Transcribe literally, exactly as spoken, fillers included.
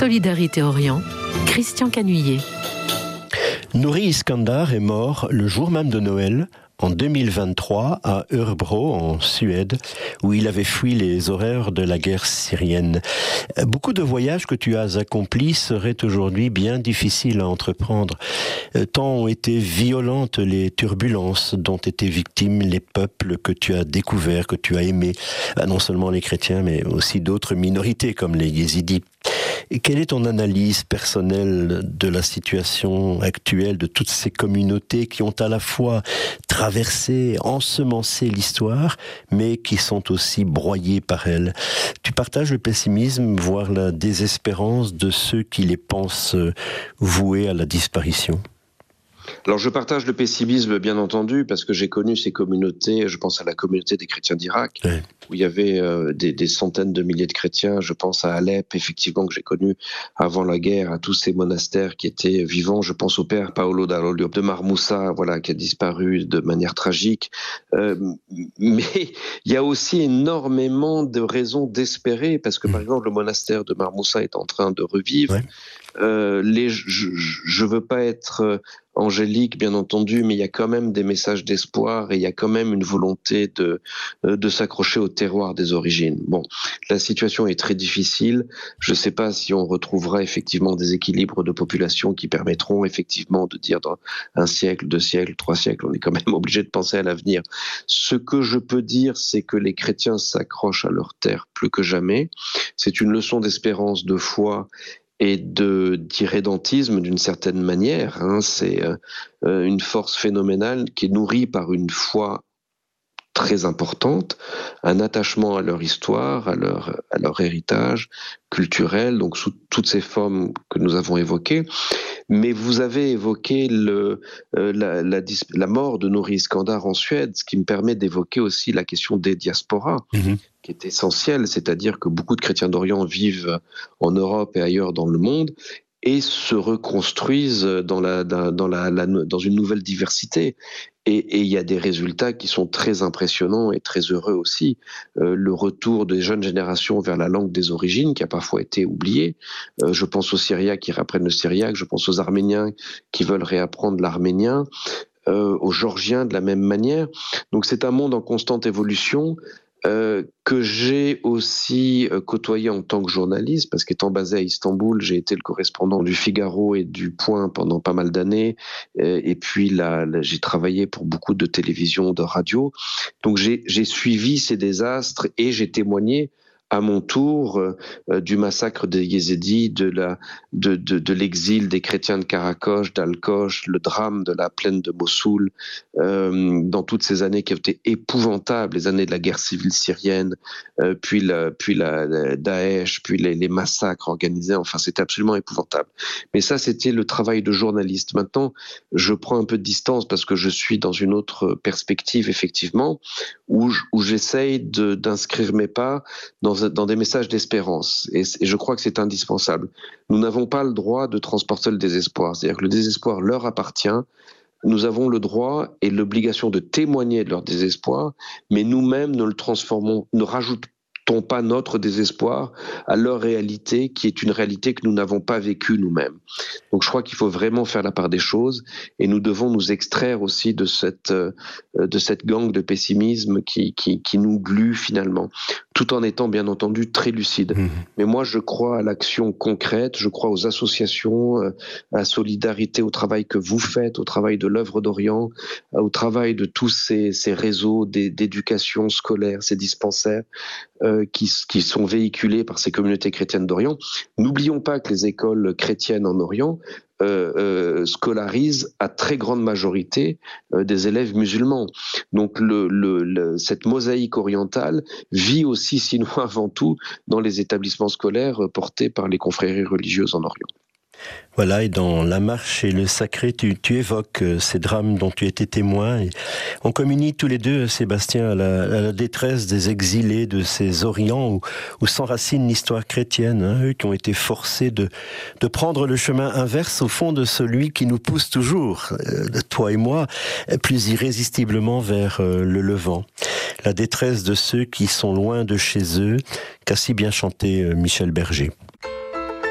Solidarité Orient, Christian Canuillet. Nouri Iskandar est mort le jour même de Noël, en deux mille vingt-trois, à Örebro, en Suède, où il avait fui les horreurs de la guerre syrienne. Beaucoup de voyages que tu as accomplis seraient aujourd'hui bien difficiles à entreprendre, tant ont été violentes les turbulences dont étaient victimes les peuples que tu as découverts, que tu as aimés, non seulement les chrétiens, mais aussi d'autres minorités comme les yézidis. Et quelle est ton analyse personnelle de la situation actuelle de toutes ces communautés qui ont à la fois traversé, ensemencé l'histoire, mais qui sont aussi broyées par elle? Tu partages le pessimisme, voire la désespérance de ceux qui les pensent voués à la disparition? Alors je partage le pessimisme, bien entendu, parce que j'ai connu ces communautés. Je pense à la communauté des chrétiens d'Irak, ouais, où il y avait euh, des, des centaines de milliers de chrétiens. Je pense à Alep, effectivement, que j'ai connu avant la guerre, à tous ces monastères qui étaient vivants. Je pense au père Paolo Dall'Olio de Marmoussa, voilà, qui a disparu de manière tragique. Euh, mais il y a aussi énormément de raisons d'espérer, parce que, par exemple, le monastère de Marmoussa est en train de revivre. Ouais. Euh, les, je ne veux pas être angélique, bien entendu, mais il y a quand même des messages d'espoir et il y a quand même une volonté de, de s'accrocher au terroir des origines. Bon, la situation est très difficile. Je ne sais pas si on retrouvera effectivement des équilibres de population qui permettront effectivement de dire dans un siècle, deux siècles, trois siècles, on est quand même obligé de penser à l'avenir. Ce que je peux dire, c'est que les chrétiens s'accrochent à leur terre plus que jamais. C'est une leçon d'espérance, de foi et de d'irrédentisme d'une certaine manière. Hein. C'est euh, une force phénoménale qui est nourrie par une foi très importante, un attachement à leur histoire, à leur, à leur héritage culturel, donc sous toutes ces formes que nous avons évoquées. Mais vous avez évoqué le, euh, la, la, la mort de Nouri Iskandar en Suède, ce qui me permet d'évoquer aussi la question des diasporas, mmh. qui est essentielle, c'est-à-dire que beaucoup de chrétiens d'Orient vivent en Europe et ailleurs dans le monde et se reconstruisent dans, la, dans, la, la, dans une nouvelle diversité. Et il y a des résultats qui sont très impressionnants et très heureux aussi. Euh, le retour des jeunes générations vers la langue des origines, qui a parfois été oubliée. Euh, je pense aux Syriaques qui réapprennent le syriaque, je pense aux Arméniens qui veulent réapprendre l'arménien, euh, aux Géorgiens de la même manière. Donc c'est un monde en constante évolution. Euh, que j'ai aussi euh, côtoyé en tant que journaliste, parce qu'étant basé à Istanbul, j'ai été le correspondant du Figaro et du Point pendant pas mal d'années, euh, et puis là, là, j'ai travaillé pour beaucoup de télévision, de radio, donc j'ai, j'ai suivi ces désastres et j'ai témoigné à mon tour euh, du massacre des Yézidis, de, la, de, de, de l'exil des chrétiens de Karakoche, d'Al-Koch, le drame de la plaine de Mossoul, euh, dans toutes ces années qui ont été épouvantables, les années de la guerre civile syrienne, euh, puis, la, puis la, la Daesh, puis les, les massacres organisés, enfin c'était absolument épouvantable. Mais ça c'était le travail de journaliste. Maintenant, je prends un peu de distance parce que je suis dans une autre perspective, effectivement, où, où j'essaye de, d'inscrire mes pas dans dans des messages d'espérance. Et, et je crois que c'est indispensable. Nous n'avons pas le droit de transporter le désespoir. C'est-à-dire que le désespoir leur appartient. Nous avons le droit et l'obligation de témoigner de leur désespoir, mais nous-mêmes ne le transformons, ne rajoutons pas notre désespoir à leur réalité, qui est une réalité que nous n'avons pas vécue nous-mêmes. Donc je crois qu'il faut vraiment faire la part des choses et nous devons nous extraire aussi de cette, euh, de cette gangue de pessimisme qui, qui, qui nous glue finalement, tout en étant bien entendu très lucide. Mmh. Mais moi je crois à l'action concrète, je crois aux associations, euh, à la solidarité, au travail que vous faites, au travail de l'œuvre d'Orient, au travail de tous ces, ces réseaux d'éducation scolaire, ces dispensaires, euh, Qui, qui sont véhiculés par ces communautés chrétiennes d'Orient. N'oublions pas que les écoles chrétiennes en Orient euh, euh, scolarisent à très grande majorité euh, des élèves musulmans. Donc le, le, le, cette mosaïque orientale vit aussi, sinon avant tout, dans les établissements scolaires portés par les confréries religieuses en Orient. Voilà, et dans La Marche et le Sacré, tu, tu évoques ces drames dont tu étais témoin. Et on communie tous les deux, Sébastien, à la, à la détresse des exilés de ces Orients où, où s'enracine l'histoire chrétienne, hein, eux qui ont été forcés de, de prendre le chemin inverse au fond de celui qui nous pousse toujours, euh, toi et moi, plus irrésistiblement vers euh, le Levant. La détresse de ceux qui sont loin de chez eux, qu'a si bien chanté euh, Michel Berger.